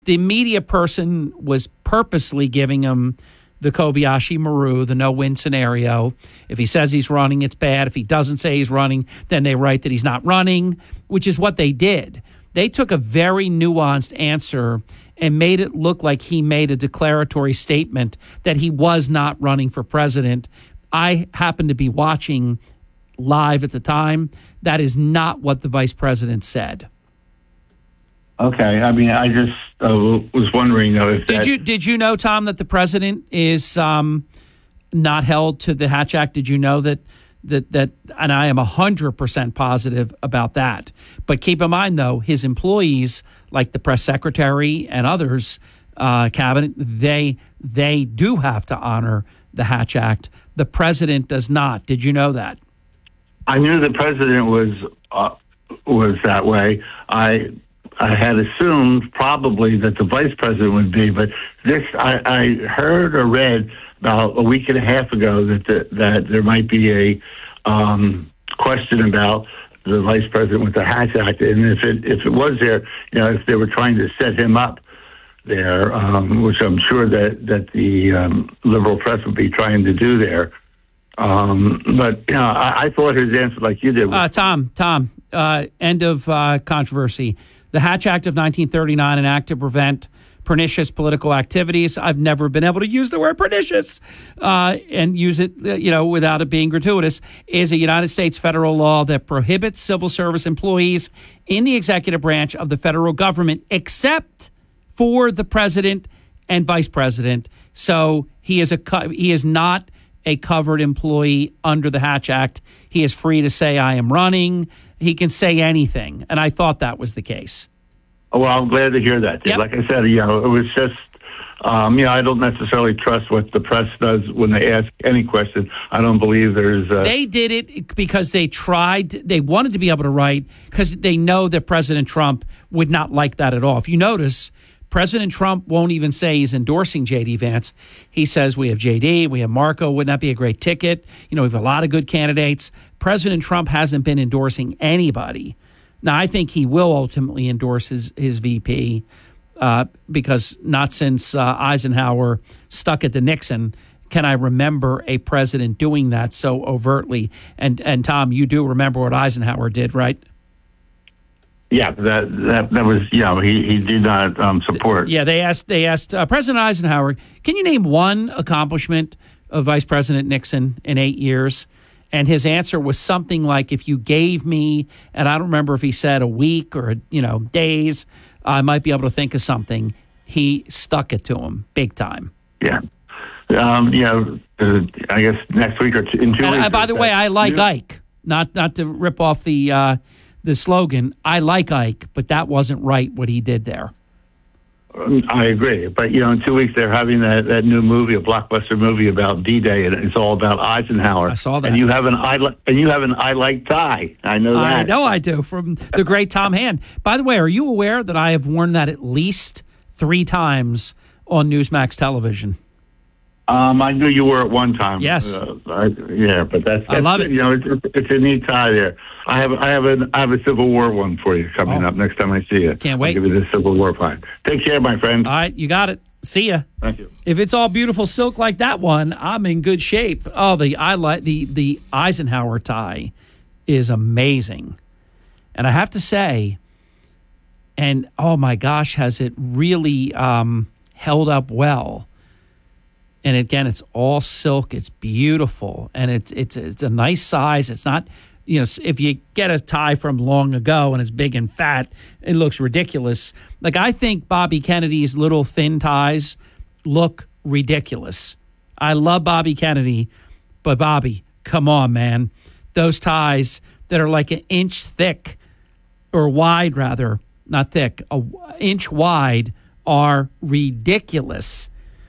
the media person was purposely giving him the Kobayashi Maru, the no-win scenario. If he says he's running, it's bad. If he doesn't say he's running, then they write that he's not running, which is what they did. They took a very nuanced answer and made it look like he made a declaratory statement that he was not running for president. I happened to be watching live at the time. That is not what the vice president said. Okay, I mean, I just was wondering, if did you know, Tom, that the president is not held to the Hatch Act? Did you know that? And I am 100% positive about that. But keep in mind, though, his employees, like the press secretary and others, cabinet, they do have to honor the Hatch Act. The president does not. Did you know that? I knew the president was that way. I had assumed probably that the vice president would be, but this I heard or read about a week and a half ago that there might be a question about the vice president with the Hatch Act, and if it was there, if they were trying to set him up there, which I'm sure that the liberal press would be trying to do there. But I thought his answer, like you did, was Tom. End of controversy. The Hatch Act of 1939, an act to prevent pernicious political activities. I've never been able to use the word pernicious and use it, without it being gratuitous, is a United States federal law that prohibits civil service employees in the executive branch of the federal government, except for the president and vice president. So he is not a covered employee under the Hatch Act. He is free to say, I am running. He can say anything, and I thought that was the case. Well, I'm glad to hear that. Yep. Like I said, it was just, I don't necessarily trust what the press does when they ask any question. I don't believe there's... They did it because they wanted to be able to write, because they know that President Trump would not like that at all. If you notice, President Trump won't even say he's endorsing J.D. Vance. He says, we have J.D., we have Marco. Wouldn't that be a great ticket? We have a lot of good candidates. President Trump hasn't been endorsing anybody. Now, I think he will ultimately endorse his VP because not since Eisenhower stuck it to Nixon can I remember a president doing that so overtly. And Tom, you do remember what Eisenhower did, right? Yeah, that was, he did not support. Yeah, they asked President Eisenhower, can you name one accomplishment of Vice President Nixon in 8 years? And his answer was something like, if you gave me, and I don't remember if he said a week or, days, I might be able to think of something. He stuck it to him big time. Yeah. I guess next week or in 2 weeks. By the way, I like Ike. Not to rip off the slogan. I like Ike, but that wasn't right what he did there. I agree, but in 2 weeks they're having that new movie, a blockbuster movie about D-Day, and it's all about Eisenhower. I saw that. And you have an I like tie. I know that. I know I do, from the great Tom Hand. By the way, are you aware that I have worn that at least 3 times on Newsmax television? I knew you were at one time. Yes. But that's I love it. It's a neat tie there. I have a Civil War one for you coming up next time I see you. Can't wait. I'll give you the Civil War tie. Take care, my friend. All right, you got it. See ya. Thank you. If it's all beautiful silk like that one, I'm in good shape. Oh, the Eisenhower tie is amazing, and I have to say, and oh my gosh, has it really held up well? And again, it's all silk. It's beautiful, and it's a nice size. It's not, if you get a tie from long ago and it's big and fat, it looks ridiculous. Like, I think Bobby Kennedy's little thin ties look ridiculous. I love Bobby Kennedy, but Bobby, come on, man. Those ties that are like an inch thick, or wide rather, not thick, an inch wide, are ridiculous.